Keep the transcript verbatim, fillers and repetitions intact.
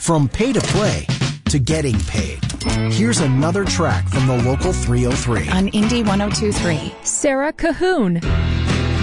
From pay to play to getting paid. Here's another track from the local three oh three. On Indy one oh two point three. Sarah Cahoon.